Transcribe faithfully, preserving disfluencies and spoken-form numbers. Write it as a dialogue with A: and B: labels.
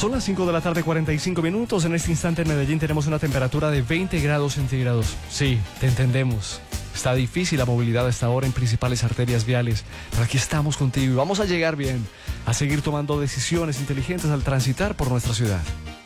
A: Son las cinco de la tarde, cuarenta y cinco minutos. En este instante en Medellín tenemos una temperatura de veinte grados centígrados. Sí, te entendemos. Está difícil la movilidad a esta hora en principales arterias viales, pero aquí estamos contigo y vamos a llegar bien, a seguir tomando decisiones inteligentes al transitar por nuestra ciudad.